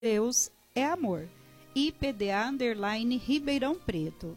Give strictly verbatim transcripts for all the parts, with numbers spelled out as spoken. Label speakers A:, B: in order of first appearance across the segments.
A: Deus é amor. I P D A underline Ribeirão Preto.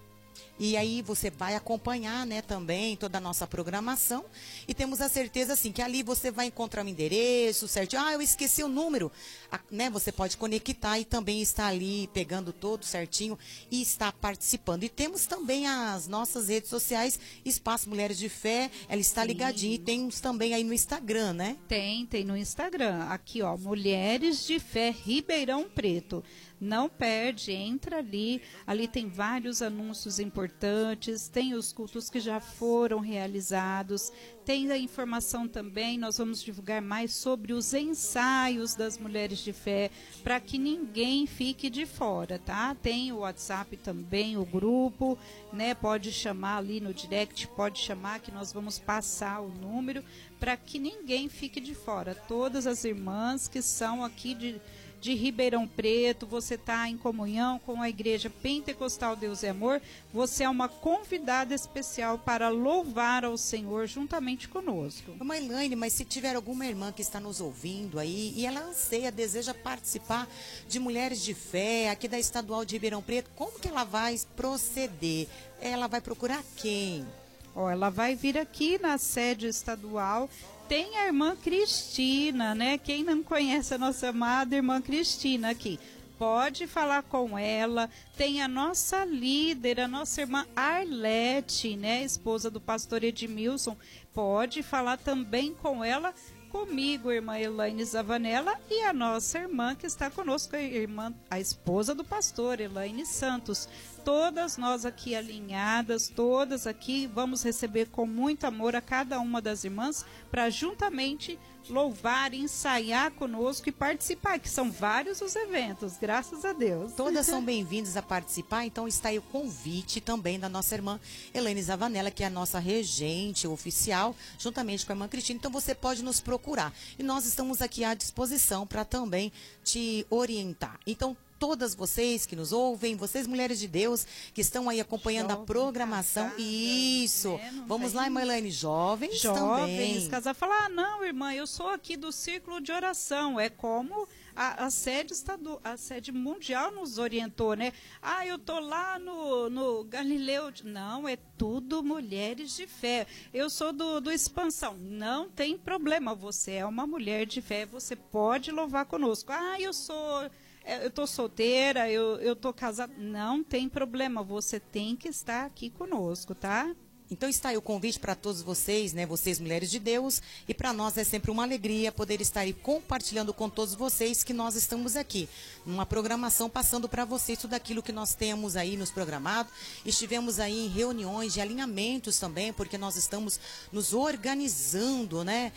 B: E aí você vai acompanhar, né, também toda a nossa programação. E temos a certeza, assim, que ali você vai encontrar o endereço certinho. Ah, eu esqueci o número. A, né, você pode conectar e também estar ali pegando todo certinho e estar participando. E temos também as nossas redes sociais, Espaço Mulheres de Fé. Ela está
A: Sim.
B: ligadinha. E tem uns também aí no Instagram, né?
A: Tem, tem no Instagram. Aqui, ó, Mulheres de Fé Ribeirão Preto. Não perde, entra ali. Ali tem vários anúncios importantes, tem os cultos que já foram realizados, tem a informação também, nós vamos divulgar mais sobre os ensaios das Mulheres de Fé, para que ninguém fique de fora, tá? Tem o WhatsApp também, o grupo, né? Pode chamar ali no direct, pode chamar que nós vamos passar o número, para que ninguém fique de fora. Todas as irmãs que são aqui de... de Ribeirão Preto, você está em comunhão com a Igreja Pentecostal Deus é Amor, você é uma convidada especial para louvar ao Senhor juntamente conosco.
B: Mãe Elaine, mas se tiver alguma irmã que está nos ouvindo aí e ela anseia, deseja participar de Mulheres de Fé, aqui da Estadual de Ribeirão Preto, como que ela vai proceder? Ela vai procurar quem?
A: Ó, ela vai vir aqui na sede estadual. Tem a irmã Cristina, né? Quem não conhece a nossa amada irmã Cristina aqui, pode falar com ela. Tem a nossa líder, a nossa irmã Arlete, né? Esposa do pastor Edmilson. Pode falar também com ela, comigo, irmã Elaine Zavanella, e a nossa irmã que está conosco, a irmã, a esposa do pastor, Elaine Santos. Todas nós aqui alinhadas, todas aqui, vamos receber com muito amor a cada uma das irmãs para juntamente louvar, ensaiar conosco e participar, que são vários os eventos, graças a Deus.
B: Todas são bem-vindas a participar, então está aí o convite também da nossa irmã Elaine Zavanella, que é a nossa regente oficial, juntamente com a irmã Cristina. Então você pode nos procurar e nós estamos aqui à disposição para também te orientar. Então, todas vocês que nos ouvem, vocês mulheres de Deus que estão aí acompanhando jovens, a programação, casadas, isso, né? Vamos lá, irmã Elaine, jovens, jovens também.
A: Casar, falar, ah, não, irmã, eu sou aqui do círculo de oração, é como a, a sede estadu, a sede mundial nos orientou, né? Ah, eu tô lá no, no Galileu, não, é tudo Mulheres de Fé, eu sou do, do Expansão, não tem problema, você é uma mulher de fé, você pode louvar conosco. Ah, eu sou... eu estou solteira, eu eu estou casada, não tem problema, você tem que estar aqui conosco, tá?
B: Então está aí o convite para todos vocês, né, vocês mulheres de Deus, e para nós é sempre uma alegria poder estar aí compartilhando com todos vocês que nós estamos aqui, numa programação passando para vocês tudo aquilo que nós temos aí nos programados. Estivemos aí em reuniões de alinhamentos também, porque nós estamos nos organizando, né,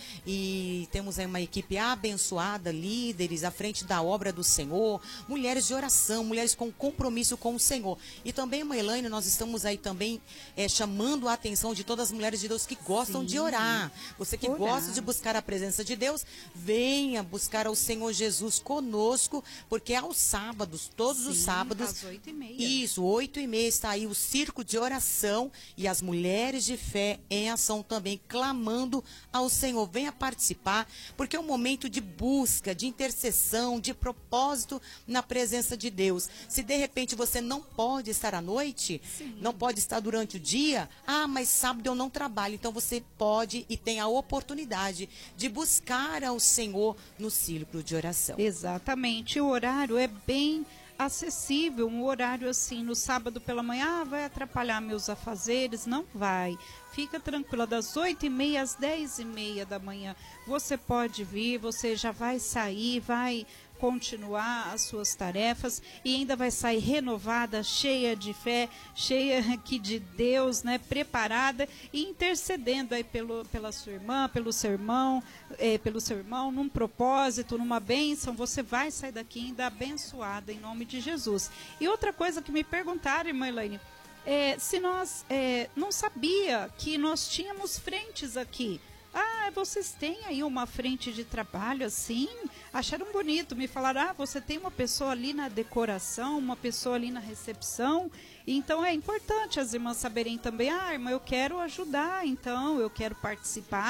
B: e temos aí uma equipe abençoada, líderes à frente da obra do Senhor, mulheres de oração, mulheres com compromisso com o Senhor. E também, mãe Elaine, nós estamos aí também é, chamando a atenção de todas as mulheres de Deus que gostam Sim. de orar. Você que orar. gosta de buscar a presença de Deus, venha buscar ao Senhor Jesus conosco, porque aos sábados, todos Sim, os sábados,
A: às oito e meia.
B: Isso, oito e meia está aí o círculo de oração e as mulheres de fé em ação também, clamando ao Senhor. Venha participar, porque é um momento de busca, de intercessão, de propósito na presença de Deus. Se de repente você não pode estar à noite, Sim. não pode estar durante o dia, ah, mas sábado eu não trabalho, então você pode e tem a oportunidade de buscar ao Senhor no círculo de oração.
A: Exatamente, o horário é bem acessível, um horário assim, no sábado pela manhã, ah, vai atrapalhar meus afazeres, não vai. Fica tranquila, das oito e meia às dez e meia da manhã, você pode vir, você já vai sair, vai continuar as suas tarefas e ainda vai sair renovada, cheia de fé, cheia aqui de Deus, né, preparada e intercedendo aí pelo, pela sua irmã, pelo seu irmão, eh, pelo seu irmão, num propósito, numa bênção. Você vai sair daqui ainda abençoada em nome de Jesus. E outra coisa que me perguntaram, irmã Elaine, é, se nós é, não sabia que nós tínhamos frentes aqui. Ah, vocês têm aí uma frente de trabalho assim? Acharam bonito, me falaram, ah, você tem uma pessoa ali na decoração, uma pessoa ali na recepção. Então é importante as irmãs saberem também, ah, irmã, eu quero ajudar, então eu quero participar.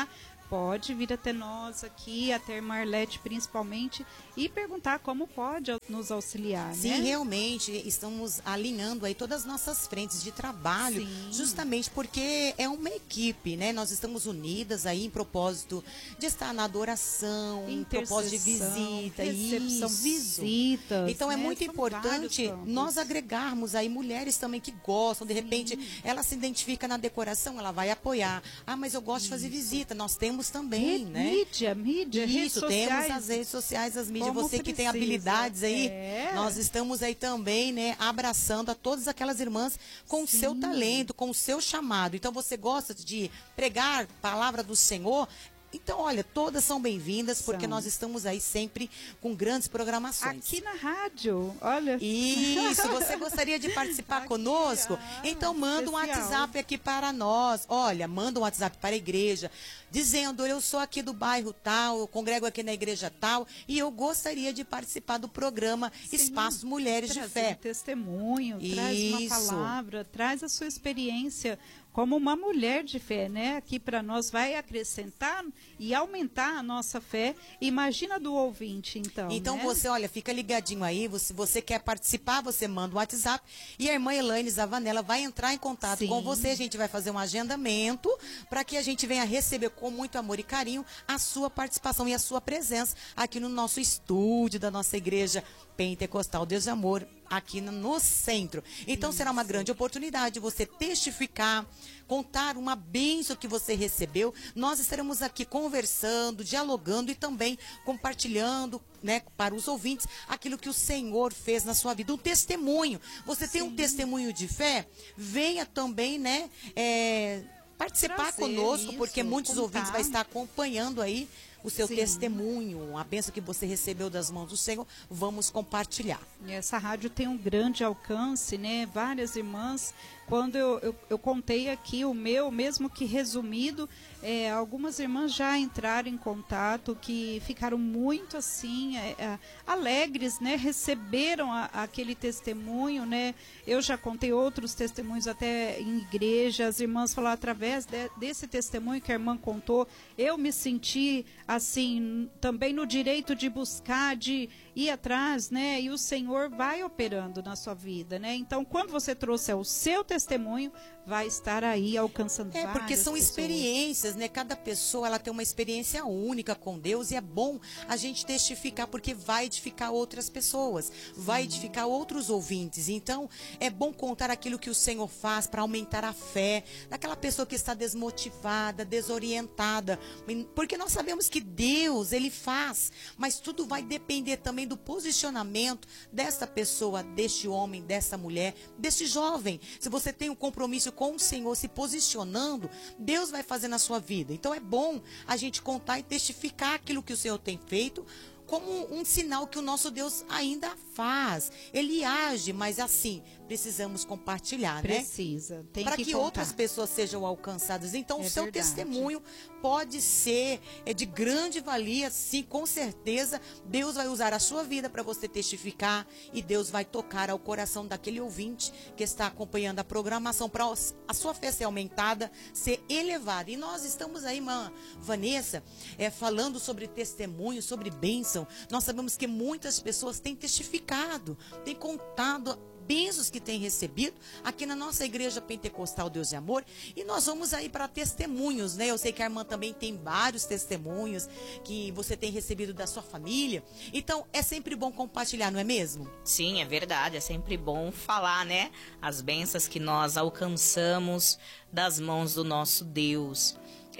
A: pode vir até nós aqui, até a Marlete principalmente, e perguntar como pode nos auxiliar,
B: Sim,
A: né?
B: realmente, estamos alinhando aí todas as nossas frentes de trabalho,
A: Sim.
B: justamente porque é uma equipe, né? Nós estamos unidas aí em propósito de estar na adoração, em propósito de visita,
A: recepção,
B: isso.
A: visitas.
B: Então é
A: né?
B: muito
A: São
B: importante
A: vários
B: nós
A: campos.
B: agregarmos aí mulheres também que gostam, de repente ela se identifica na decoração, ela vai apoiar. Ah, mas eu gosto de fazer visita, nós temos também,
A: Rede-
B: né?
A: Mídia, mídia, redes
B: Isso, temos
A: sociais.
B: as redes sociais, as mídias.
A: Como
B: Você que tem
A: precisa.
B: habilidades aí,
A: É.
B: nós estamos aí também, né, abraçando a todas aquelas irmãs com o
A: Sim.
B: seu talento, com o seu chamado. Então, você gosta de pregar a palavra do Senhor? Então, olha, todas são bem-vindas, porque
A: São.
B: nós estamos aí sempre com grandes programações.
A: Aqui na rádio, olha.
B: Isso, você gostaria de participar
A: Aqui,
B: conosco?
A: ah,
B: Então manda um
A: especial.
B: WhatsApp aqui para nós. Olha, manda um WhatsApp para a igreja, dizendo, eu sou aqui do bairro tal, eu congrego aqui na igreja tal, e eu gostaria de participar do programa
A: Sim,
B: Espaço Mulheres de
A: trazer
B: Fé.
A: um testemunho, traz uma
B: Isso.
A: palavra, traz a sua experiência como uma mulher de fé, né? Aqui para nós vai acrescentar e aumentar a nossa fé. Imagina do ouvinte, então.
B: Então
A: né?
B: você, olha, fica ligadinho aí, você, você quer participar, você manda um WhatsApp e a irmã Elaine Zavanella vai entrar em contato
A: Sim.
B: com você, a gente vai fazer um agendamento para que a gente venha receber com muito amor e carinho a sua participação e a sua presença aqui no nosso estúdio da nossa igreja Pentecostal Deus de Amor, aqui no, no centro. Então será uma grande oportunidade de você testificar, contar uma bênção que você recebeu. Nós estaremos aqui conversando, dialogando e também compartilhando, né, para os ouvintes aquilo que o Senhor fez na sua vida. Um testemunho. Você tem um
A: Sim.
B: testemunho de fé? Venha também, né, é, participar
A: Trazer
B: conosco,
A: isso,
B: porque muitos
A: contar.
B: ouvintes vai estar acompanhando aí o seu
A: Sim.
B: testemunho, a bênção que você recebeu das mãos do Senhor. Vamos compartilhar.
A: E essa rádio tem um grande alcance, né? Várias irmãs. Quando eu, eu, eu contei aqui o meu, mesmo que resumido, é, algumas irmãs já entraram em contato, que ficaram muito assim, é, é, alegres, né? Receberam a, aquele testemunho, né? Eu já contei outros testemunhos até em igreja. As irmãs falaram, através de, desse testemunho que a irmã contou, eu me senti assim, também no direito de buscar, de ir atrás, né? E o Senhor vai operando na sua vida, né? Então, quando você trouxer o seu testemunho, vai estar aí alcançando
B: É, porque
A: várias
B: são
A: pessoas.
B: experiências, né? Cada pessoa, ela tem uma experiência única com Deus e é bom a gente testificar, porque vai edificar outras pessoas, vai edificar outros ouvintes. Então, é bom contar aquilo que o Senhor faz para aumentar a fé daquela pessoa que está desmotivada, desorientada, porque nós sabemos que Deus, Ele faz, mas tudo vai depender também do posicionamento dessa pessoa, deste homem, dessa mulher, deste jovem. Se você tem um compromisso com o Senhor, se posicionando, Deus vai fazer na sua vida. Então é bom a gente contar e testificar aquilo que o Senhor tem feito, como um sinal que o nosso Deus ainda faz. Ele age, mas assim, precisamos compartilhar,
A: Precisa,
B: né?
A: tem
B: Para
A: que
B: que
A: contar.
B: outras pessoas sejam alcançadas. Então,
A: É
B: o seu
A: verdade.
B: testemunho pode ser é de grande valia, sim, com certeza. Deus vai usar a sua vida para você testificar e Deus vai tocar ao coração daquele ouvinte que está acompanhando a programação para a sua fé ser aumentada, ser elevada. E nós estamos aí, irmã Vanessa, é, falando sobre testemunho, sobre bênção. Nós sabemos que muitas pessoas têm testificado, têm contado bênçãos que têm recebido aqui na nossa igreja Pentecostal Deus de Amor, e nós vamos aí para testemunhos, né? Eu sei que a irmã também tem vários testemunhos que você tem recebido da sua família, então é sempre bom compartilhar, não é mesmo?
C: Sim, é verdade, é sempre bom falar, né? As bênçãos que nós alcançamos das mãos do nosso Deus.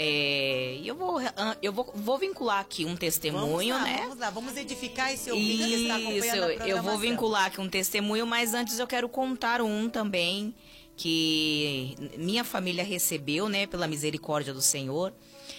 C: É, e eu vou, eu vou, vou vincular aqui um testemunho,
B: vamos lá,
C: né?
B: Vamos lá, vamos edificar esse ouvinte que está acompanhando a
C: Isso,
B: programação.
C: eu vou vincular aqui um testemunho, mas antes eu quero contar um também que minha família recebeu, né, pela misericórdia do Senhor.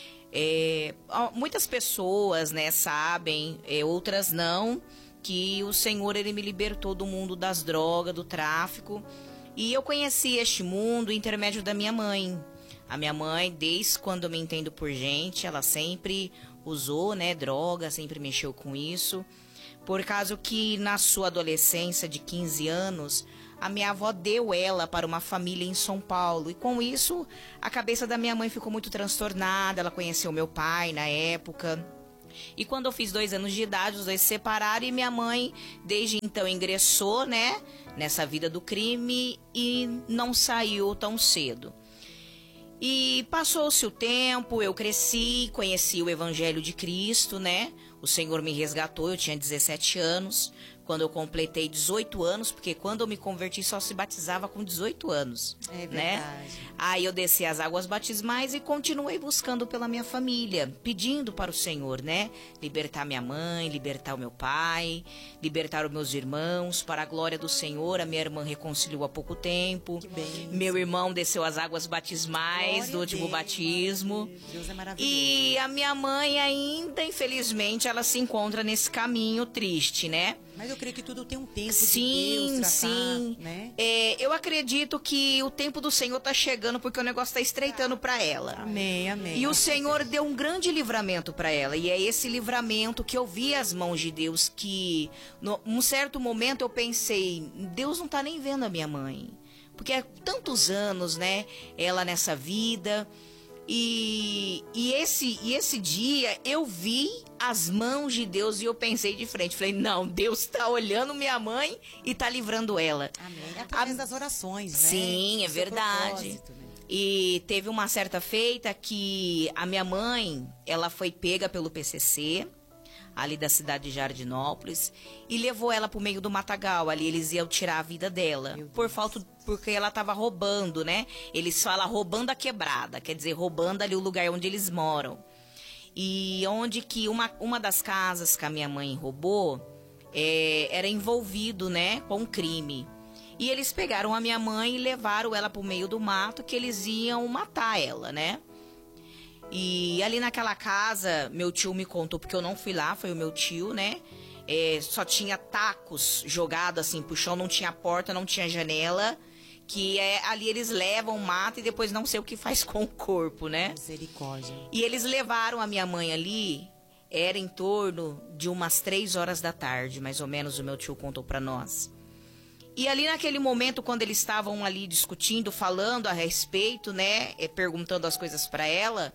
C: É, muitas pessoas, né, sabem, é, outras não, que o Senhor, ele me libertou do mundo das drogas, do tráfico, e eu conheci este mundo intermédio da minha mãe. A minha mãe, desde quando eu me entendo por gente, ela sempre usou, né, droga, sempre mexeu com isso. Por causa que na sua adolescência de quinze anos, a minha avó deu ela para uma família em São Paulo. E com isso, a cabeça da minha mãe ficou muito transtornada. Ela conheceu meu pai na época. E quando eu fiz dois anos de idade, os dois se separaram e minha mãe, desde então, ingressou, né, nessa vida do crime e não saiu tão cedo. E passou-se o tempo, eu cresci, conheci o Evangelho de Cristo, né? O Senhor me resgatou, eu tinha dezessete anos. Quando eu completei dezoito anos, porque quando eu me converti só se batizava com dezoito anos.
B: É verdade.
C: Né? Aí eu desci as águas batismais e continuei buscando pela minha família, pedindo para o Senhor, né? Libertar minha mãe, libertar o meu pai, libertar os meus irmãos, para a glória do Senhor. A minha irmã reconciliou há pouco tempo.
B: Que bem.
C: Meu irmão desceu as águas batismais
B: Glória
C: do último
B: Deus,
C: batismo.
B: Deus é maravilhoso.
C: E a minha mãe ainda, infelizmente, ela se encontra nesse caminho triste, né?
B: Mas eu creio que tudo tem um tempo
C: Sim,
B: de Deus tratar,
C: sim.
B: né?
C: É, eu acredito que o tempo do Senhor tá chegando porque o negócio tá estreitando para ela.
B: Amém, amém.
C: E o Senhor deu um grande livramento para ela. E é esse livramento que eu vi as mãos de Deus, que num certo momento eu pensei, Deus não tá nem vendo a minha mãe. Porque há tantos anos, né, ela nessa vida. E, e, esse, e esse dia eu vi as mãos de Deus e eu pensei de frente. Falei, não, Deus está olhando minha mãe e está livrando ela.
B: Amém. Através
C: A...
B: das orações, né?
C: Sim, é
B: Seu
C: verdade.
B: propósito, né?
C: E teve uma certa feita que a minha mãe, ela foi pega pelo P C C, ali da cidade de Jardinópolis, e levou ela pro meio do matagal. Ali eles iam tirar a vida dela, por falta, porque ela tava roubando, né? Eles falam roubando a quebrada, quer dizer, roubando ali o lugar onde eles moram. E onde que uma, uma das casas que a minha mãe roubou é, era envolvido, né, com crime. E eles pegaram a minha mãe e levaram ela pro meio do mato, que eles iam matar ela, né? E ali naquela casa, meu tio me contou, porque eu não fui lá, foi o meu tio, né? É, só tinha tacos jogados assim pro chão, não tinha porta, não tinha janela. Que é, ali eles levam, matam e depois não sei o que faz com o corpo, né?
B: Misericórdia.
C: E eles levaram a minha mãe ali, era em torno de umas três horas da tarde, mais ou menos, o meu tio contou pra nós. E ali naquele momento, quando eles estavam ali discutindo, falando a respeito, né? Perguntando as coisas pra ela...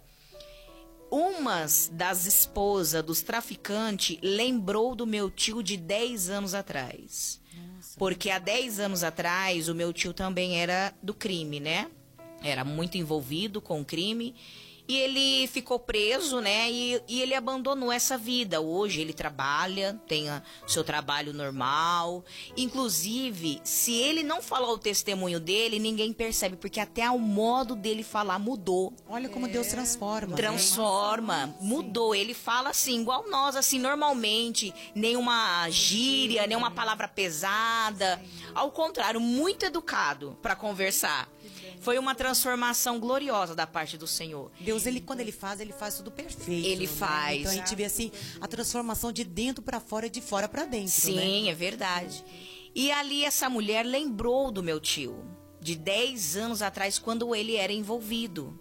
C: Uma das esposas dos traficantes lembrou do meu tio de dez anos atrás. Nossa. Porque há dez anos atrás, o meu tio também era do crime, né? Era muito envolvido com o crime. E ele ficou preso, né? E, e ele abandonou essa vida. Hoje ele trabalha, tem o seu trabalho normal. Inclusive, se ele não falar o testemunho dele, ninguém percebe, porque até o modo dele falar mudou.
B: Olha como é. Deus transforma.
C: Transforma,
B: né?
C: mudou. Ele fala assim, igual nós, assim, normalmente. Nenhuma gíria, nenhuma palavra pesada. Ao contrário, muito educado para conversar. Foi uma transformação gloriosa da parte do Senhor.
B: Deus, ele, quando ele faz, ele faz tudo perfeito.
C: Ele
B: né?
C: faz.
B: Então a gente vê assim, a transformação de dentro para fora e de fora para dentro.
C: Sim,
B: né?
C: é verdade. E ali essa mulher lembrou do meu tio, de dez anos atrás, quando ele era envolvido.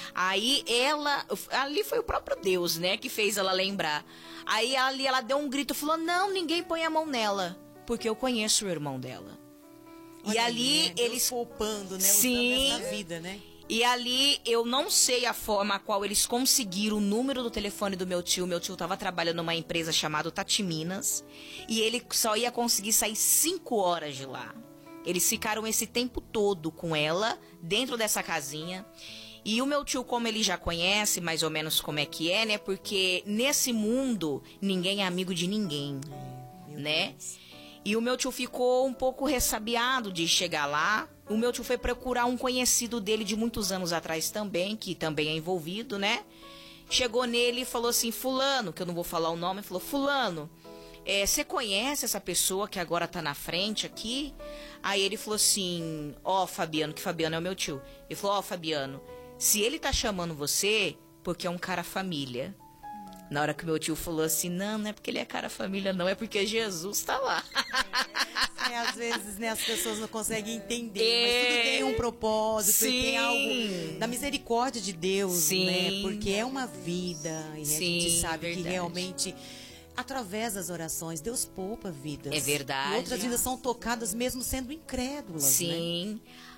C: Aí ela, ali foi o próprio Deus, né, que fez ela lembrar. Aí ali ela deu um grito, falou, não, ninguém põe a mão nela, porque eu conheço o irmão dela.
B: Olha
C: e ali
B: aí, né? Deus
C: eles
B: poupando, né?
C: Sim.
B: Essa vida, né?
C: E ali eu não sei a forma a qual eles conseguiram o número do telefone do meu tio. Meu tio estava trabalhando numa empresa chamada Tati Minas e ele só ia conseguir sair cinco horas de lá. Eles ficaram esse tempo todo com ela dentro dessa casinha. E o meu tio, como ele já conhece mais ou menos como é que é, né? Porque nesse mundo ninguém é amigo de ninguém, é, né? Deus. E o meu tio ficou um pouco ressabiado de chegar lá. O meu tio foi procurar um conhecido dele de muitos anos atrás também, que também é envolvido, né? Chegou nele e falou assim, fulano, que eu não vou falar o nome, falou, fulano, é, você conhece essa pessoa que agora tá na frente aqui? Aí ele falou assim, ó, oh, Fabiano, que Fabiano é o meu tio. Ele falou, ó, oh, Fabiano, se ele tá chamando você, porque é um cara família. Na hora que meu tio falou assim, não, não é porque ele é cara família, não, é porque Jesus tá lá.
B: É, às vezes, né, as pessoas não conseguem entender,
C: é,
B: mas tudo tem um propósito,
C: sim.
B: e tem algo da misericórdia de Deus,
C: sim.
B: né? Porque é uma vida, e
C: sim,
B: a gente sabe
C: verdade.
B: que realmente através das orações, Deus poupa vidas.
C: É verdade.
B: E outras vidas são tocadas mesmo sendo incrédulas.
C: Sim.
B: Né?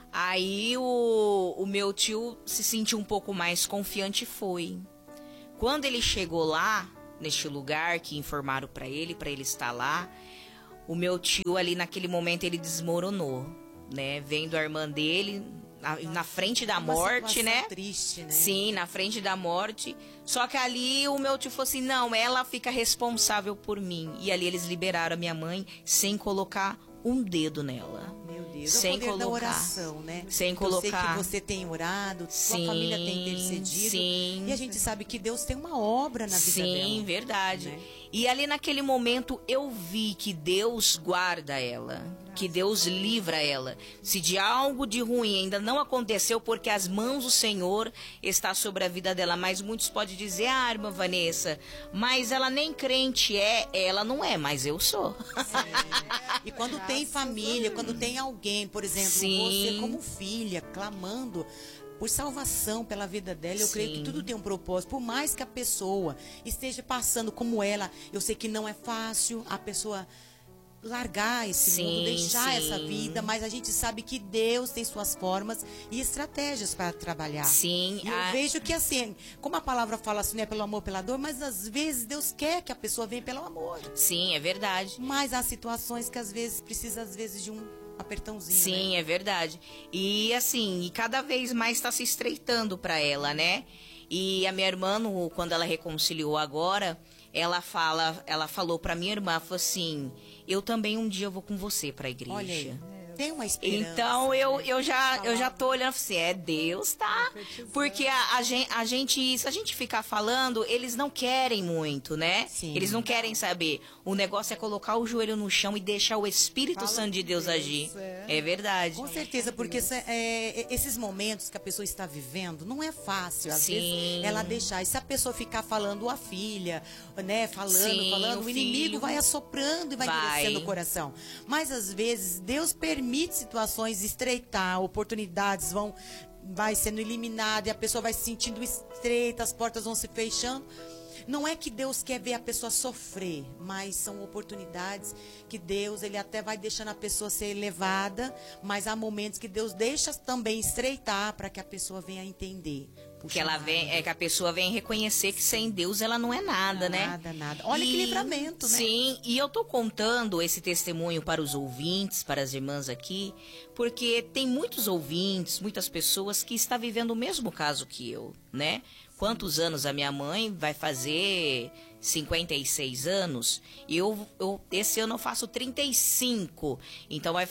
C: Aí o, o meu tio se sentiu um pouco mais confiante e foi. Quando ele chegou lá, neste lugar que informaram para ele, para ele estar lá, o meu tio ali naquele momento ele desmoronou, né? Vendo a irmã dele na, na frente da
B: Uma
C: morte, né?
B: Triste, né?
C: Sim, na frente da morte. Só que ali o meu tio falou assim, não, ela fica responsável por mim. E ali eles liberaram a minha mãe sem colocar um dedo nela.
B: Meu Deus,
C: sem
B: é o poder
C: colocar,
B: da oração, né?
C: Sem
B: Eu
C: colocar.
B: sei que você tem orado, sua
C: Sim,
B: família tem intercedido.
C: Sim.
B: E a gente sabe que Deus tem uma obra na vida dela.
C: Sim, verdade.
B: Né?
C: E ali naquele momento eu vi que Deus guarda ela, que Deus livra ela. Se de algo de ruim ainda não aconteceu, porque as mãos do Senhor está sobre a vida dela. Mas muitos podem dizer, ah, irmã Vanessa, mas ela nem crente é, ela não é, mas eu sou.
B: E quando tem família, quando tem alguém, por exemplo,
C: Sim.
B: você como filha, clamando por salvação pela vida dela, eu
C: Sim.
B: creio que tudo tem um propósito. Por mais que a pessoa esteja passando como ela, eu sei que não é fácil a pessoa largar esse
C: Sim,
B: mundo, deixar
C: sim.
B: essa vida, mas a gente sabe que Deus tem suas formas e estratégias para trabalhar.
C: Sim.
B: E eu
C: a-
B: vejo que assim, como a palavra fala assim, não é pelo amor, pela dor, mas às vezes Deus quer que a pessoa venha pelo amor.
C: Sim, é verdade.
B: Mas há situações que às vezes precisa às vezes de um apertãozinho,
C: Sim,
B: né?
C: é verdade. E assim, e cada vez mais está se estreitando para ela, né? E a minha irmã, no- quando ela reconciliou agora, ela fala, ela falou para minha irmã, falou assim, eu também um dia vou com você para a igreja.
B: Olha aí, tem uma esperança.
C: Então eu,
B: né?
C: eu já eu já tô olhando assim, é Deus, tá? Porque a, a, gente, a gente, se a gente ficar falando, eles não querem muito, né?
B: Sim.
C: Eles não querem saber. O negócio é colocar o joelho no chão e deixar o Espírito Santo de Deus, agir. É verdade.
B: Com certeza, porque essa- é, esses momentos que a pessoa está vivendo não é fácil. Às
C: Sim.
B: vezes ela deixar. E se a pessoa ficar falando a filha, né? Falando,
C: Sim,
B: falando,
C: o
B: o inimigo
C: filho.
B: vai assoprando e vai,
C: Vai.
B: endurecendo o coração. Mas às vezes Deus permite situações estreitar, oportunidades vão vai sendo eliminada e a pessoa vai se sentindo estreita, as portas vão se fechando. Não é que Deus quer ver a pessoa sofrer, mas são oportunidades que Deus, ele até vai deixando a pessoa ser elevada, mas há momentos que Deus deixa também estreitar para que a pessoa venha entender.
C: Que ela vem, é que a pessoa vem reconhecer que sem Deus ela não é nada, né?
B: Nada, nada. Olha que livramento, né?
C: Sim, e eu tô contando esse testemunho para os ouvintes, para as irmãs aqui, porque tem muitos ouvintes, muitas pessoas que estão vivendo o mesmo caso que eu, né? Quantos anos a minha mãe vai fazer? cinquenta e seis anos. E eu, eu esse ano eu faço trinta e cinco. Então vai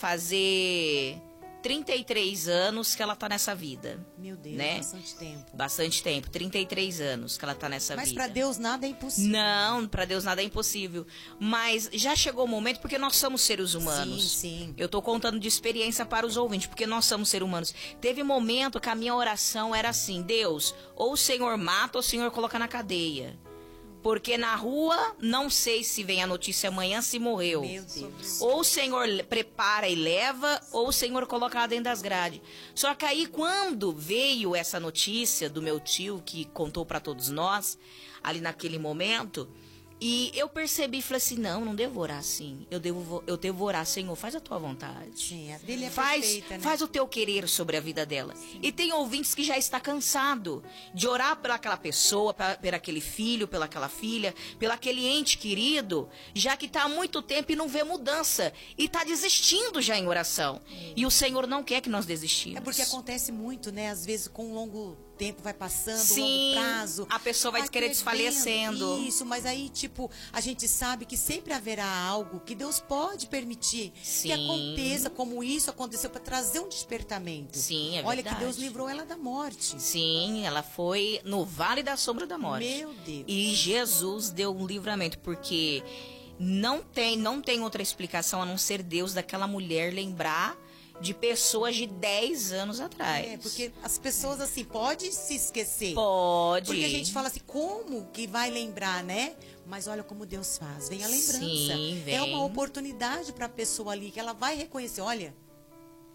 C: fazer trinta e três anos que ela tá nessa vida.
B: Meu Deus,
C: né?
B: bastante tempo.
C: Bastante tempo, trinta e três anos que ela tá nessa
B: Mas
C: vida.
B: para Deus nada é impossível.
C: Não, para Deus nada é impossível. Mas já chegou o momento, porque nós somos seres humanos.
B: Sim, sim.
C: Eu tô contando de experiência para os ouvintes, porque nós somos seres humanos. Teve momento que a minha oração era assim, Deus, ou o Senhor mata ou o Senhor coloca na cadeia. Porque na rua, não sei se vem a notícia amanhã se morreu.
B: Meu Deus.
C: Ou o Senhor prepara e leva, ou o Senhor coloca lá dentro das grades. Só que aí, quando veio essa notícia do meu tio, que contou para todos nós, ali naquele momento, e eu percebi, falei assim, não, não devo orar assim. Eu devo, eu devo orar, Senhor, faz a tua vontade.
B: Sim, a dele é
C: Faz,
B: perfeita, né?
C: faz o teu querer sobre a vida dela. E tem ouvintes que já está cansado de orar pelaquela pessoa, pra- por aquele filho, pelaquela filha, pelo aquele ente querido, já que está há muito tempo e não vê mudança. E está desistindo já em oração. E o Senhor não quer que nós desistimos.
B: É porque acontece muito, né? Às vezes com um longo tempo vai passando, um
C: Sim,
B: longo prazo.
C: a pessoa vai querer
B: perdendo.
C: desfalecendo.
B: Isso, mas aí, tipo, a gente sabe que sempre haverá algo que Deus pode permitir
C: Sim.
B: que aconteça, como isso aconteceu, para trazer um despertamento.
C: Sim, é
B: Olha
C: verdade.
B: que Deus livrou ela da morte.
C: Sim, ela foi no vale da sombra da morte.
B: Meu Deus.
C: E Jesus deu um livramento, porque não tem, não tem outra explicação a não ser Deus daquela mulher lembrar de pessoas de dez anos atrás.
B: É, porque as pessoas, assim, podem se esquecer.
C: Pode.
B: Porque a gente fala assim, como que vai lembrar, né? Mas olha como Deus faz. Vem a lembrança.
C: Sim, vem.
B: É uma oportunidade para a pessoa ali, que ela vai reconhecer, olha,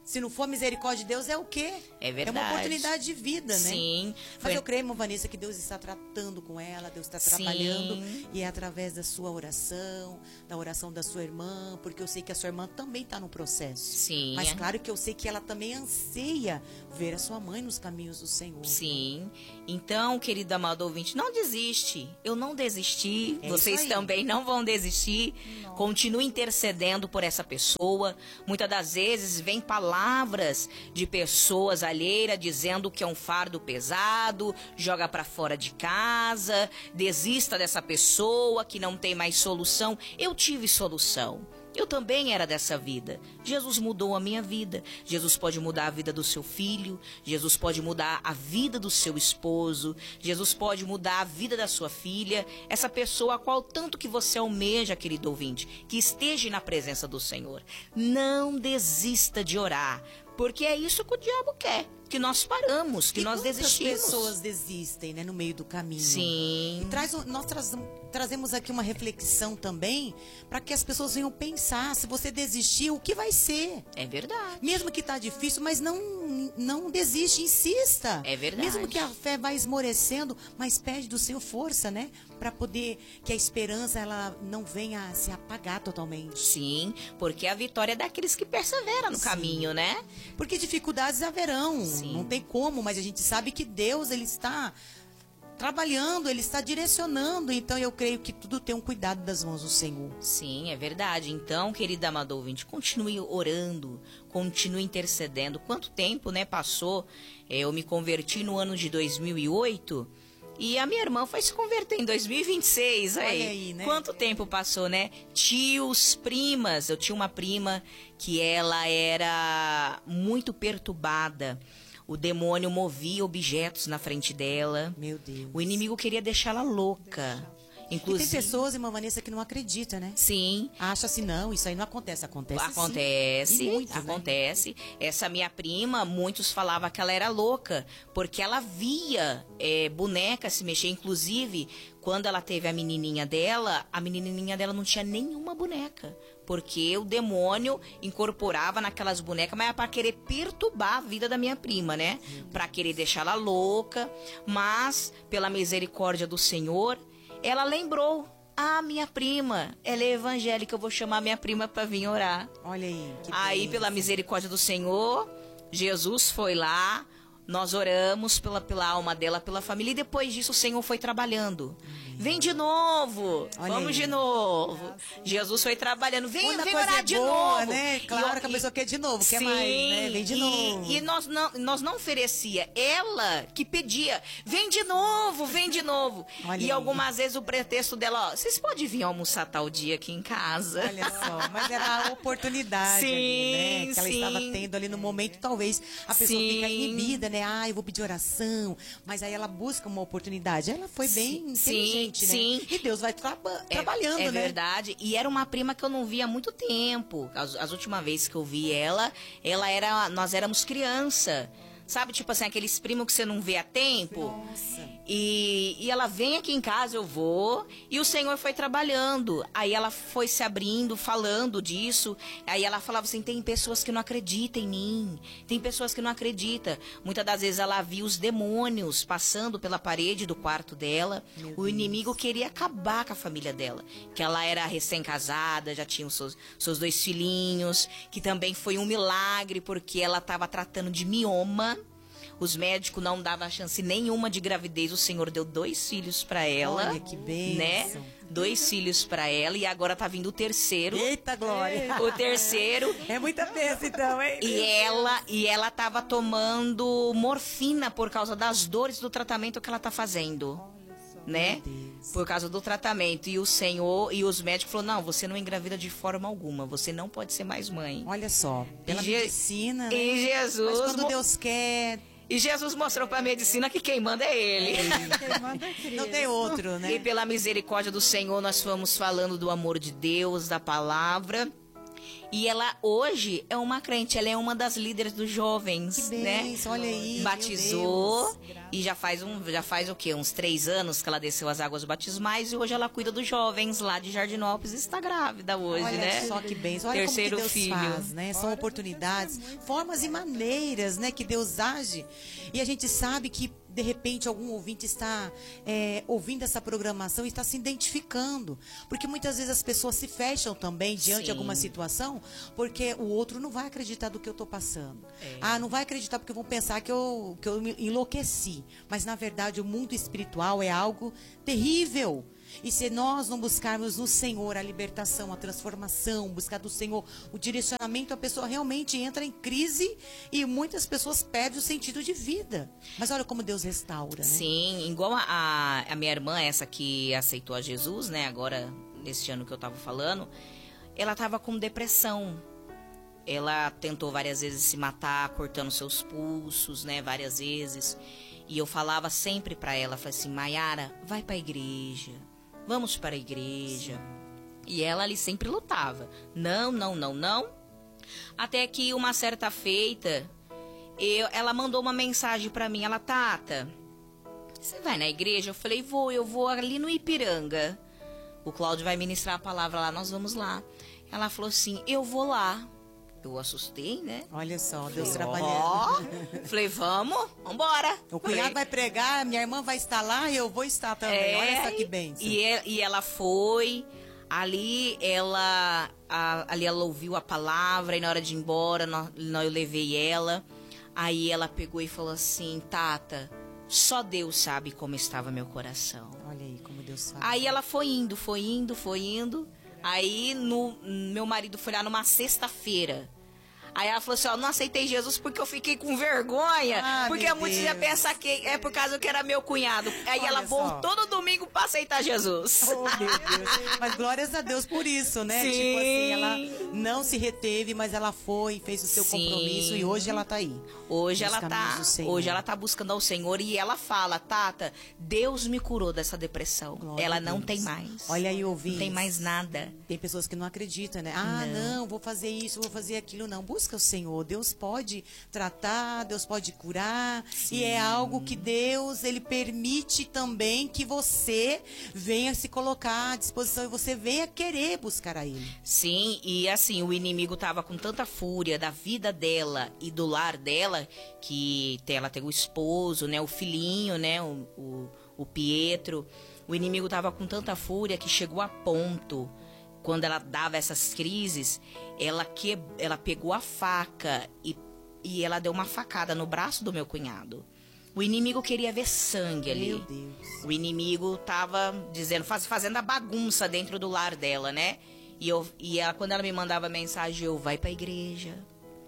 B: Se não for a misericórdia de Deus, é o quê?
C: É verdade.
B: É uma oportunidade de vida, né?
C: Sim.
B: Mas
C: Foi...
B: eu creio, irmã Vanessa, que Deus está tratando com ela, Deus está trabalhando.
C: Sim.
B: E é através da sua oração, da oração da sua irmã, porque eu sei que a sua irmã também está no processo.
C: Sim.
B: Mas claro que eu sei que ela também anseia ver a sua mãe nos caminhos do Senhor.
C: Sim. Então, querido amado ouvinte, não desiste. Eu não desisti.
B: É
C: Vocês
B: isso aí.
C: também não vão desistir.
A: Não.
C: Continue intercedendo por essa pessoa. Muitas das vezes vem palavras de pessoas alheiras dizendo que é um fardo pesado, joga para fora de casa, desista dessa pessoa que não tem mais solução. Eu tive solução. Eu também era dessa vida. Jesus mudou a minha vida. Jesus pode mudar a vida do seu filho. Jesus pode mudar a vida do seu esposo. Jesus pode mudar a vida da sua filha. Essa pessoa a qual tanto que você almeja, querido ouvinte, que esteja na presença do Senhor. Não desista de orar. Porque é isso que o diabo quer. Que nós paramos, que
B: e
C: nós desistimos.
B: As pessoas desistem, né, no meio do caminho.
C: Sim.
B: E traz, nós traz, trazemos aqui uma reflexão também para que as pessoas venham pensar, se você desistir, o que vai ser?
C: É verdade.
B: Mesmo que tá difícil, mas não, não desiste, insista.
C: É verdade.
B: Mesmo que a fé vá esmorecendo, mas pede do Senhor força, né? Para poder que a esperança ela não venha a se apagar totalmente.
C: Sim, porque a vitória é daqueles que perseveram no
B: Sim.
C: caminho, né?
B: Porque dificuldades haverão,
C: Sim.
B: não tem como, mas a gente sabe que Deus ele está trabalhando, ele está direcionando, então eu creio que tudo tem um cuidado das mãos do Senhor.
C: Sim, é verdade. Então, querida amada ouvinte, continue orando, continue intercedendo. Quanto tempo, né, passou? Eu me converti no ano de dois mil e oito e a minha irmã foi se converter em dois mil e vinte e seis.
B: Olha
C: aí,
B: aí, né?
C: Quanto tempo passou, né? Tios, primas. Eu tinha uma prima que ela era muito perturbada. O demônio movia objetos na frente dela.
B: Meu Deus.
C: O inimigo queria deixá-la louca. Inclusive,
B: E tem pessoas, irmã Vanessa, que não acreditam, né?
C: Sim.
B: Acha assim, não, isso aí não acontece. Acontece
C: Acontece,
B: sim. E muito, né?
C: acontece. Essa minha prima, muitos falavam que ela era louca, porque ela via é, boneca se mexer. Inclusive, quando ela teve a menininha dela, a menininha dela não tinha nenhuma boneca. Porque o demônio incorporava naquelas bonecas, mas era para querer perturbar a vida da minha prima, né? Para querer deixá-la louca. Mas, pela misericórdia do Senhor, ela lembrou. Ah, minha prima, ela é evangélica, eu vou chamar minha prima para vir orar.
B: Olha aí. Que
C: Aí,
B: bênção.
C: pela misericórdia do Senhor, Jesus foi lá, nós oramos pela, pela alma dela, pela família, e depois disso o Senhor foi trabalhando. Vem de novo,
B: Olha
C: vamos
B: aí.
C: de novo. Jesus foi trabalhando, vem,
B: Quando a
C: vem
B: coisa
C: orar
B: é
C: de
B: boa,
C: novo.
B: né? Claro
C: E-
B: que a pessoa quer de novo, quer
C: Sim,
B: mais, né? Vem de
C: e,
B: novo.
C: E nós não, nós não oferecia, ela que pedia, vem de novo, vem de novo.
B: Olha
C: e
B: aí.
C: algumas vezes o pretexto dela, ó, vocês podem vir almoçar tal dia aqui em casa.
B: Olha só, mas era a oportunidade ali, né?
C: Sim,
B: Que ela
C: sim.
B: estava tendo ali no momento, talvez a pessoa
C: Sim.
B: fica inibida, né? Ah, eu vou pedir oração, mas aí ela busca uma oportunidade. Ela foi bem
C: Sim,
B: inteligente, né?
C: sim.
B: E Deus vai traba-
C: É-
B: trabalhando,
C: é
B: né?
C: verdade. E era uma prima que eu não via há muito tempo. As, as últimas vezes que eu vi ela, ela era, nós éramos criança. Sabe, tipo assim, aqueles primos que você não vê há tempo.
B: Nossa.
C: E, e ela vem aqui em casa, eu vou. E o Senhor foi trabalhando. Aí ela foi se abrindo, falando disso. Aí ela falava assim, tem pessoas que não acreditam em mim. Tem pessoas que não acreditam. Muitas das vezes ela via os demônios passando pela parede do quarto dela.
B: Meu
C: O
B: Deus.
C: inimigo queria acabar com a família dela. Que ela era recém-casada, já tinha os seus, seus dois filhinhos. Que também foi um milagre, porque ela estava tratando de mioma. Os médicos não davam chance nenhuma de gravidez. O Senhor deu dois filhos para ela.
B: Olha que bênção.
C: Né? Dois filhos para ela. E agora tá vindo o terceiro.
B: Eita, Glória.
C: O terceiro.
B: É muita bênção, então, hein?
C: E ela, e ela tava tomando morfina por causa das dores do tratamento que ela tá fazendo. Né?
B: Meu Deus.
C: Por causa do tratamento. E o Senhor e os médicos falaram, não, você não engravida de forma alguma. Você não pode ser mais mãe.
B: Olha só, pela
C: E Je-
B: medicina, né?
C: E Jesus...
B: Mas quando
C: mo-
B: Deus quer,
C: E Jesus mostrou pra medicina que quem manda é Ele.
A: Quem manda é Cristo.
B: não tem outro, né?
C: E pela misericórdia do Senhor, nós fomos falando do amor de Deus, da palavra. E ela hoje é uma crente, ela é uma das líderes dos jovens,
B: Que
C: né?
B: bênção, olha aí.
C: Batizou e já faz um, já faz o quê? Uns três anos que ela desceu as águas batismais e hoje ela cuida dos jovens lá de Jardinópolis e está grávida hoje,
B: Olha
C: né?
B: só que bênção. Olha
C: Terceiro
B: como que Deus
C: filho.
B: faz, né? São oportunidades, formas e maneiras, né, que Deus age. E a gente sabe que de repente algum ouvinte está é, ouvindo essa programação e está se identificando. Porque muitas vezes as pessoas se fecham também diante
C: Sim.
B: de alguma situação, porque o outro não vai acreditar do que eu estou passando.
C: É.
B: Ah, não vai acreditar porque vão pensar que eu, que eu me enlouqueci. Mas na verdade o mundo espiritual é algo terrível. E se nós não buscarmos no Senhor a libertação, a transformação, buscar do Senhor o direcionamento, a pessoa realmente entra em crise e muitas pessoas perdem o sentido de vida. Mas olha como Deus restaura, né?
C: Sim, igual a, a minha irmã, essa que aceitou a Jesus, né? Agora, nesse ano que eu tava falando, ela tava com depressão. Ela tentou várias vezes se matar, cortando seus pulsos, né? Várias vezes. E eu falava sempre pra ela, falei assim, Maiara, vai pra igreja. Vamos para a igreja. E ela ali sempre lutava. Não, não, não, não. Até que uma certa feita, eu, ela mandou uma mensagem para mim. Ela, Tata, você vai na igreja? Eu falei, vou, eu vou ali no Ipiranga. O Cláudio vai ministrar a palavra lá, nós vamos lá. Ela falou assim, eu vou lá. Eu assustei, né?
B: Olha só, Deus
C: Falei,
B: trabalhando.
C: ó. Falei, vamos, vambora.
B: O cunhado
C: Falei,
B: vai pregar, minha irmã vai estar lá e eu vou estar também.
C: É,
B: Olha só que bênção.
C: E, e, e ela foi, ali ela, a, ali ela ouviu a palavra e na hora de ir embora, nós, eu levei ela. Aí ela pegou e falou assim, Tata, só Deus sabe como estava meu coração.
B: Olha aí como Deus faz.
C: Aí ela foi indo, foi indo, foi indo. Aí no, meu marido foi lá numa sexta-feira. Aí ela falou assim, ó, não aceitei Jesus porque eu fiquei com vergonha.
B: Ah,
C: porque
B: meu
C: muitos
B: Deus.
C: já pensam que é por causa que era meu cunhado. Aí
B: Olha
C: ela
B: só.
C: voltou no domingo pra aceitar Jesus.
B: Oh, meu Deus. Mas glórias a Deus por isso, né?
C: Sim.
B: Tipo assim, ela não se reteve, mas ela foi, fez o seu
C: Sim.
B: compromisso e hoje ela tá aí.
C: Hoje
B: Nos
C: ela
B: caminhos
C: tá,
B: do Senhor.
C: hoje ela tá buscando ao Senhor e ela fala, Tata, Deus me curou dessa depressão.
B: Glória
C: ela
B: a
C: não
B: Deus.
C: tem mais.
B: Olha aí, ouvintes.
C: Não tem mais nada.
B: Tem pessoas que não acreditam, né? Ah, não. não, vou fazer isso, vou fazer aquilo. Não, busca o Senhor. Deus pode tratar, Deus pode curar.
C: Sim.
B: E é algo que Deus, Ele permite também que você venha se colocar à disposição e você venha querer buscar a Ele.
C: Sim, e assim, o inimigo tava com tanta fúria da vida dela e do lar dela, que ela tem o esposo, né, o filhinho, né, o, o, o Pietro. O inimigo tava com tanta fúria que chegou a ponto, quando ela dava essas crises, ela, que, ela pegou a faca e, e ela deu uma facada no braço do meu cunhado. O inimigo queria ver sangue ali.
B: Meu Deus.
C: O inimigo tava dizendo, faz, fazendo a bagunça dentro do lar dela, né? E, eu, e ela, quando ela me mandava mensagem, eu, vai pra igreja,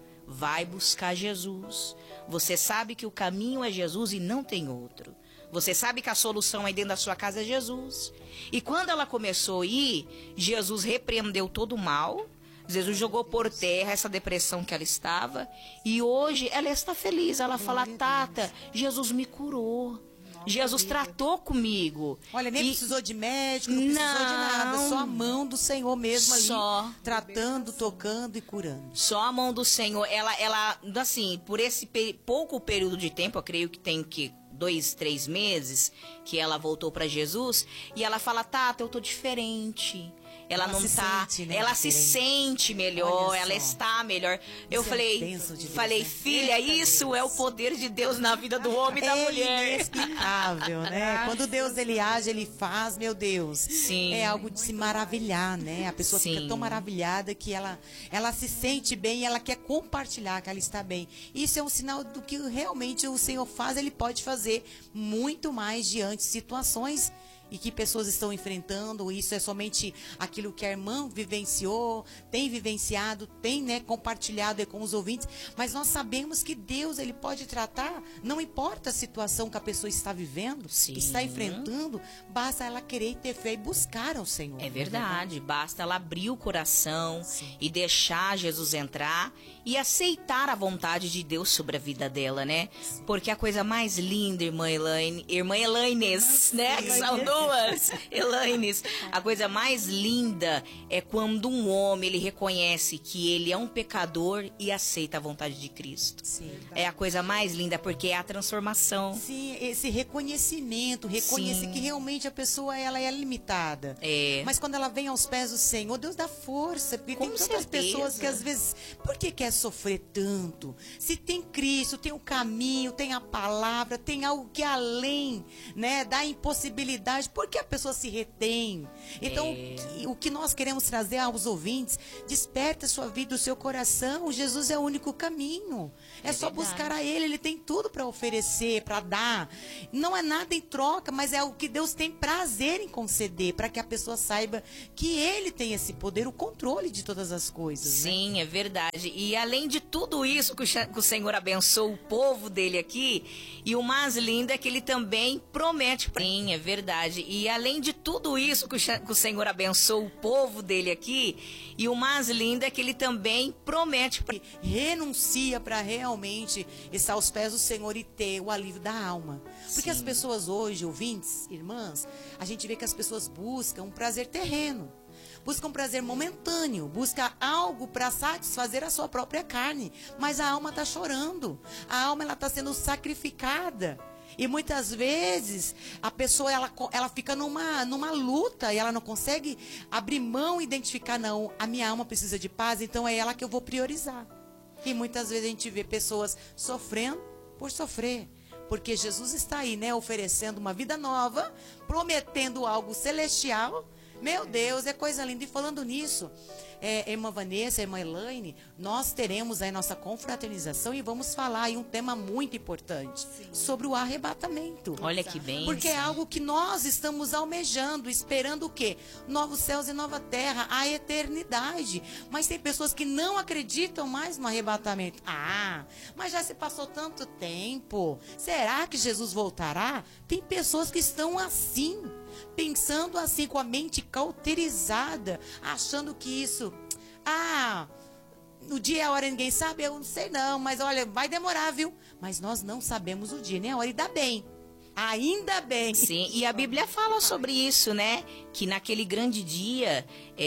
C: vai buscar Jesus. Você sabe que o caminho é Jesus e não tem outro. Você sabe que a solução aí dentro da sua casa é Jesus. E quando ela começou a ir, Jesus repreendeu todo o mal. Jesus jogou por terra essa depressão que ela estava. E hoje ela está feliz. Ela fala, Tata, Jesus me curou. Jesus tratou comigo.
B: Olha, nem
C: E-
B: precisou de médico, não precisou de nada.
C: Não.
B: Só a mão do Senhor mesmo ali.
C: Só.
B: Tratando, tocando e curando.
C: Só a mão do Senhor, ela, ela, assim, por esse pe- pouco período de tempo, eu creio que tem que dois, três meses que ela voltou pra Jesus, e ela fala, Tata, eu tô diferente. Ela,
B: Ela
C: não
B: se
C: tá,
B: sente, né,
C: ela se
B: diferente.
C: sente melhor,
B: Olha
C: ela
B: só.
C: está melhor. Eu
B: Isso é
C: falei,
B: bênção de Deus,
C: falei,
B: né?
C: filha,
B: Eita
C: isso
B: Deus.
C: é o poder de Deus na vida do homem e da
B: É
C: mulher.
B: inexplicável, né? Quando Deus ele age, ele faz, meu Deus.
C: Sim.
B: É algo de se maravilhar, né? A pessoa fica
C: Sim.
B: tão maravilhada que ela, ela se sente bem e ela quer compartilhar que ela está bem. Isso é um sinal do que realmente o Senhor faz, ele pode fazer muito mais diante de situações e que pessoas estão enfrentando. Isso é somente aquilo que a irmã vivenciou, tem vivenciado, tem, né, compartilhado aí com os ouvintes, mas nós sabemos que Deus, ele pode tratar, não importa a situação que a pessoa está vivendo,
C: Sim.
B: está enfrentando, basta ela querer ter fé e buscar ao Senhor.
C: É verdade, basta ela abrir o coração
B: Sim.
C: e deixar Jesus entrar e aceitar a vontade de Deus sobre a vida dela, né? Porque a coisa mais linda, irmã Elaine, irmã Elaines, né? Que saudou duas Elaines. A coisa mais linda é quando um homem ele reconhece que ele é um pecador e aceita a vontade de Cristo.
B: Sim.
C: É a coisa mais linda, porque é a transformação.
B: Sim, esse reconhecimento, reconhecer
C: Sim.
B: que realmente a pessoa ela é limitada.
C: É.
B: Mas quando ela vem aos pés do Senhor, Deus dá força. Porque
C: Com
B: tem tantas
C: certeza.
B: pessoas que às vezes, por que quer sofrer tanto? Se tem Cristo, tem o caminho, tem a palavra, tem algo que é além, né, da impossibilidade, por que a pessoa se retém? Então,
C: É.
B: o, que, o que nós queremos trazer aos ouvintes, desperta a sua vida, o seu coração. Jesus é o único caminho. É,
C: É
B: só
C: verdade.
B: buscar a Ele, Ele tem tudo para oferecer, para dar. Não é nada em troca, mas é o que Deus tem prazer em conceder, para que a pessoa saiba que Ele tem esse poder, o controle de todas as coisas. Né?
C: Sim, é verdade. E além de tudo isso que o cha- que o Senhor abençoa o povo dele aqui, e o mais lindo é que ele também promete. pra- Sim, é verdade. E além de tudo isso que o, cha- que o Senhor abençoa o povo dele aqui, e o mais lindo é que ele também promete. pra-
B: Renuncia para realmente estar aos pés do Senhor e ter o alívio da alma. Porque
C: Sim.
B: as pessoas hoje, ouvintes, irmãs, a gente vê que as pessoas buscam um prazer terreno. Busca um prazer momentâneo, busca algo para satisfazer a sua própria carne. Mas a alma está chorando, a alma ela está sendo sacrificada. E muitas vezes a pessoa ela, ela fica numa, numa luta e ela não consegue abrir mão e identificar, não, a minha alma precisa de paz, então é ela que eu vou priorizar. E muitas vezes a gente vê pessoas sofrendo por sofrer. Porque Jesus está aí, né, oferecendo uma vida nova, prometendo algo celestial. Meu Deus, é coisa linda. E falando nisso, é, irmã Vanessa, irmã Elaine, nós teremos aí nossa confraternização e vamos falar aí um tema muito importante. Sim. Sobre o arrebatamento.
C: Olha que bem.
B: Porque é algo que nós estamos almejando, esperando o quê? Novos céus e nova terra, a eternidade. Mas tem pessoas que não acreditam mais no arrebatamento. Ah, mas já se passou tanto tempo. Será que Jesus voltará? Tem pessoas que estão assim, pensando assim, com a mente cauterizada, achando que isso, ah, o dia e a hora ninguém sabe, eu não sei não, mas olha, vai demorar, viu? Mas nós não sabemos o dia nem a hora, e dá bem, ainda bem.
C: Sim, e a Bíblia fala sobre isso, né? Que naquele grande dia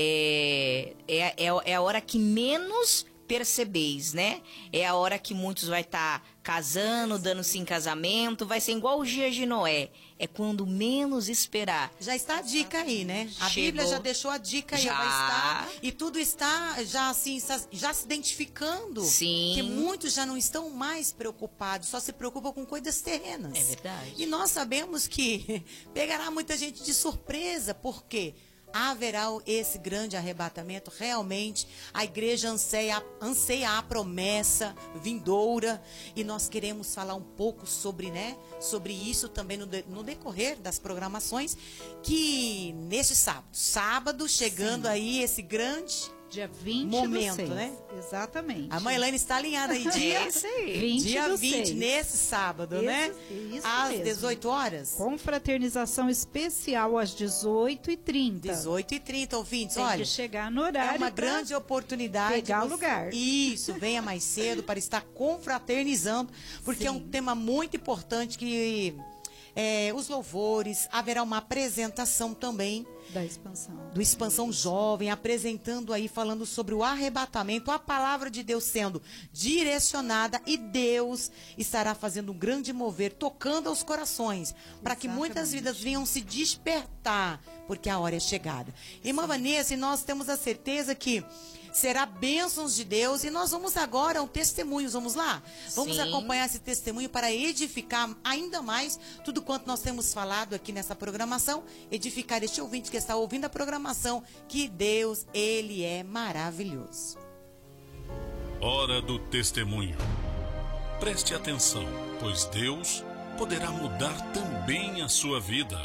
C: é, é, é, é a hora que menos percebeis, né? É a hora que muitos vai estar tá casando, dando-se em casamento, vai ser igual os dias de Noé. É quando menos esperar.
B: Já está a dica aí, né? A
C: Chegou.
B: Bíblia já deixou a dica aí,
C: Já.
B: vai estar, e tudo está já assim, já se identificando.
C: Sim.
B: Que muitos já não estão mais preocupados, só se preocupam com coisas terrenas.
C: É verdade.
B: E nós sabemos que pegará muita gente de surpresa, por quê? Haverá esse grande arrebatamento, realmente a igreja anseia, anseia a promessa vindoura, e nós queremos falar um pouco sobre, né, sobre isso também no, de, no decorrer das programações, que neste sábado, sábado chegando
A: Sim.
B: aí esse grande
A: dia vinte
B: momento,
A: do seis.
B: né?
A: Exatamente.
B: A mãe Elaine está alinhada aí, dia,
C: É isso aí.
A: vinte
B: dia
A: do
B: vinte,
A: seis.
B: nesse sábado,
A: Isso,
B: né?
A: isso
B: Às
A: mesmo.
B: dezoito horas?
A: Confraternização especial às dezoito e trinta.
B: dezoito e trinta, ouvintes,
A: Tem
B: olha.
A: que chegar no horário.
B: É uma
A: pra
B: grande oportunidade.
A: pegar
B: você-
A: lugar.
B: Isso, venha mais cedo para estar confraternizando, porque é um
A: Sim.
B: tema muito importante que é, os louvores, haverá uma apresentação também
A: Da expansão.
B: do Expansão Jovem, apresentando aí, falando sobre o arrebatamento, a palavra de Deus sendo direcionada, e Deus estará fazendo um grande mover, tocando aos corações, para que muitas
A: Exatamente.
B: vidas venham se despertar, porque a hora é chegada. Irmã Vanessa, e nós temos a certeza que será bênçãos de Deus, e nós vamos agora ao testemunho, vamos lá? Vamos
C: Sim.
B: acompanhar esse testemunho para edificar ainda mais tudo quanto nós temos falado aqui nessa programação, edificar este ouvinte que está ouvindo a programação, que Deus, Ele é maravilhoso.
D: Hora do testemunho. Preste atenção, pois Deus poderá mudar também a sua vida.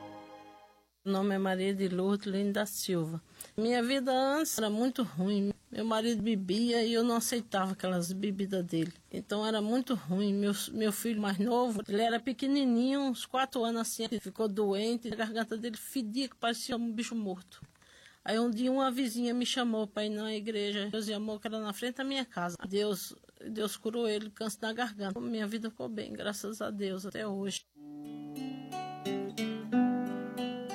E: Meu nome é Maria de Lourdes Lino da Silva. Minha vida antes era muito ruim. Meu marido bebia e eu não aceitava aquelas bebidas dele. Então era muito ruim. Meu, meu filho mais novo, ele era pequenininho, uns quatro anos assim. Ele ficou doente, a garganta dele fedia que parecia um bicho morto. Aí um dia uma vizinha me chamou para ir na igreja. Deus e amor, que era na frente da minha casa. Deus, Deus curou ele, câncer na garganta. Minha vida ficou bem, graças a Deus, até hoje.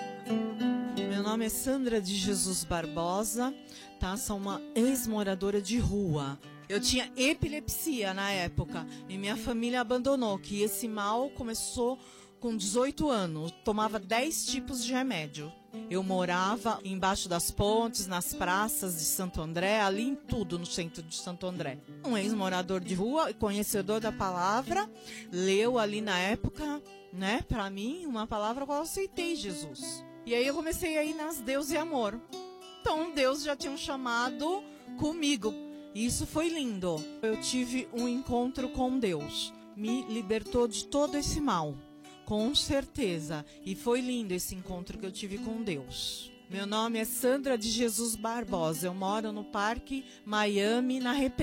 F: nome é Sandra de Jesus Barbosa, tá? Sou uma ex-moradora de rua. Eu tinha epilepsia na época e minha família abandonou, que esse mal começou com dezoito anos. Tomava dez tipos de remédio. Eu morava embaixo das pontes, nas praças de Santo André, ali em tudo no centro de Santo André. Um ex-morador de rua, conhecedor da palavra, leu ali na época, né, para mim, uma palavra qual eu aceitei Jesus. E aí eu comecei a ir nas Deus e Amor. Então Deus já tinha um chamado comigo. E isso foi lindo. Eu tive um encontro com Deus. Me libertou de todo esse mal. Com certeza. E foi lindo esse encontro que eu tive com Deus. Meu nome é Sandra de Jesus Barbosa. Eu moro no Parque Miami, na Represa.